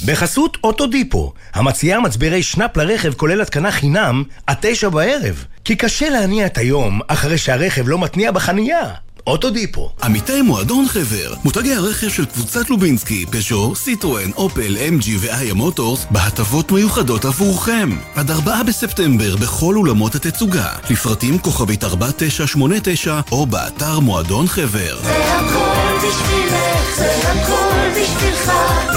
בחסות אוטודיפו, המציעה מצברי שנאפ לרכב כולל התקנה חינם עד 9 בערב. כי קשה להניע את היום אחרי שהרכב לא מתניע בחנייה. אוטודיפו. עמיתי מועדון חבר, מותגי הרכב של קבוצת לובינסקי, פז'ו, סיטרואן, אופל, MG ואיה מוטורס בהטבות מיוחדות עבורכם. עד 4 בספטמבר בכל אולמות התצוגה. לפרטים כוכבית 4989 או באתר מועדון חבר. זה הכל בשבילך, זה הכל בשבילך,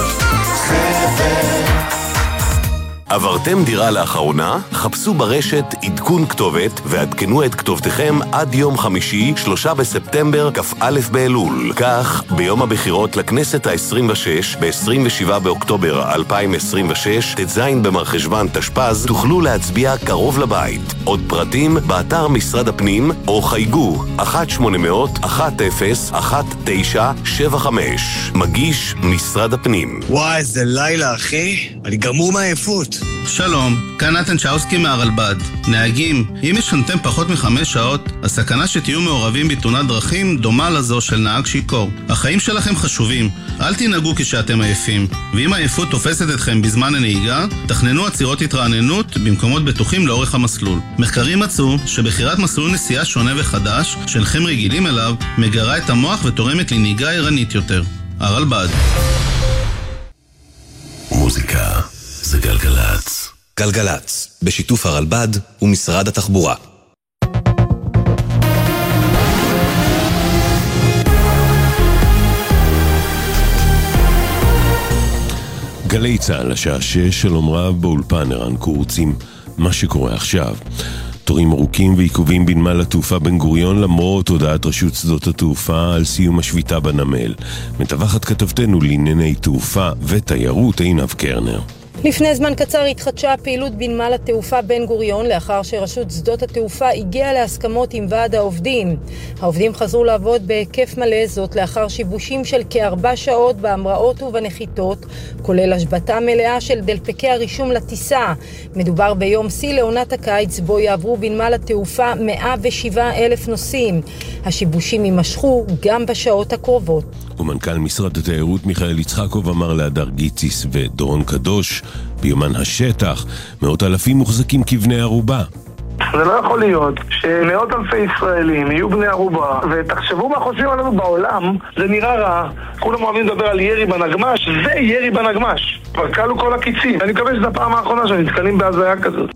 חבר. עברתם דירה לאחרונה? חפשו ברשת עדכון כתובת ועדכנו את כתובתכם עד יום חמישי, 3 בספטמבר, כ"א באלול. כך, ביום הבחירות לכנסת ה-26, ב-27 באוקטובר 2026, ט"ז במרחשוון תשפ"ז, תוכלו להצביע קרוב לבית. עוד פרטים באתר משרד הפנים או חייגו 1-800-10-1975. מגיש משרד הפנים. וואי, איזה לילה, אחי. אני גמור מהעייפות. שלום, כאן נתן צ'אוסקי מהרלב"ד. נהגים, אם ישנתם פחות מ5 שעות, הסכנה שתהיו מעורבים בתאונת דרכים דומה לזו של נהג שיכור. החיים שלכם חשובים, אל תנהגו כשאתם עייפים. ואם העייפות תופסת אתכם בזמן הנהיגה, תכננו עצירות התרעננות במקומות בטוחים לאורך המסלול. מחקרים מצאו שבחירת מסלול נסיעה שונה וחדש, שאינכם רגילים אליו, מגרה את המוח ותורמת לנהיגה ערנית יותר. הרלב"ד. מוזיקה זה גלגלץ. גלגלץ, בשיתוף הרלב"ד ומשרד התחבורה. גלי צהל, השעה 6, שלום רב באולפן ערן קורצים. מה שקורה עכשיו: תורים ארוכים ועיכובים בנמל התעופה בן גוריון למרות הודעת רשות שדות התעופה על סיום השביתה בנמל. מתווכת כתבתנו לענייני תעופה ותיירות עינב קרנר. לפני זמן קצר התחדשה הפעילות בנמל התעופה בן גוריון לאחר שרשות שדות התעופה הגיעה להסכמות עם ועד העובדים. העובדים חזרו לעבוד בהיקף מלא, זאת לאחר שיבושים של כ4 שעות בהמראות ובנחיתות, כולל השבתה מלאה של דלפקי הרישום לטיסה. מדובר ביום שיא לעונת הקיץ בו יעברו בנמל התעופה 107,000 נוסעים. השיבושים יימשכו גם בשעות הקרובות. ומנכ"ל משרד התיירות מיכאל יצחקוב אמר להדר גיציס ודורון קדוש ביומן השטח, 100,000 מוחזקים כבני ערובה. זה לא יכול להיות שמאות אלפי ישראלים יהיו בני ערובה, ותחשבו מה חושבים עלינו בעולם. זה נראה רע, כולם אוהבים לדבר על ירי בנגמש, זה ירי בנגמש, כבר קלו כל הקיצים. אני מקווה שזו הפעם האחרונה שנתקלים בהזיה כזאת.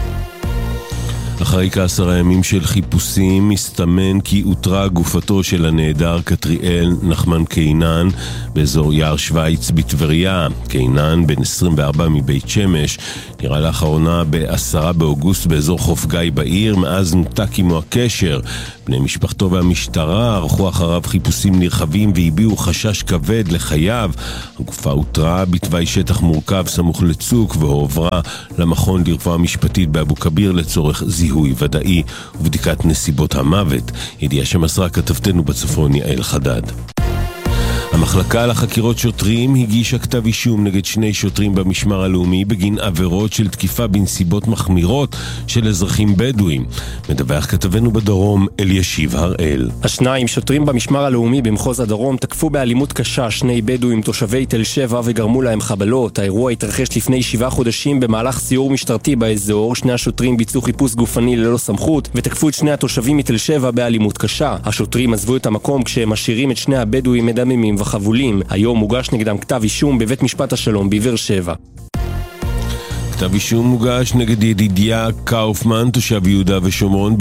אחרי כ10 ימים של חיפושים מסתמן כי אותרה גופתו של הנעדר קטריאל נחמן קינן באזור יער שוויץ בטבריה. קינן, בן 24 מבית שמש, נראה לאחרונה ב10 באוגוסט באזור חוף גיא בעיר. מאז נותק עמו הקשר. בני משפחתו והמשטרה ערכו אחריו חיפושים נרחבים והביעו חשש כבד לחייו. הגופה אותרה בתוואי שטח מורכב סמוך לצוק והועברה למכון לרפואה משפטית באבו כביר לצורך זיהוי ודאי ובדיקת נסיבות המוות. ידיעה שמסרה כתבתנו בצפון יעל חדד. המחלקה לחקירות שוטרים הגישה כתב אישום נגד 2 שוטרים במשמר הלאומי בגין עבירות של תקיפה בנסיבות מחמירות של אזרחים בדואים. מדווח כתבנו בדרום אלישיב הראל. 2 שוטרים במשמר הלאומי במחוז הדרום תקפו באלימות קשה 2 בדואים תושבי תל שבע וגרמו להם חבלות. האירוע התרחש לפני 7 חודשים במהלך סיור משטרתי באזור. 2 השוטרים ביצעו חיפוש גופני ללא סמכות ותקפו את 2 התושבים מתל שבע באלימות קשה. השוטרים עזבו את המקום כשהם משאירים את 2 הבדואים מדממים וחבולים. היום מוגש נגדם כתב אישום בבית משפט השלום בבאר שבע. כתב אישום מוגש נגד ידידיה קאופמן, תושב יהודה ושומרון,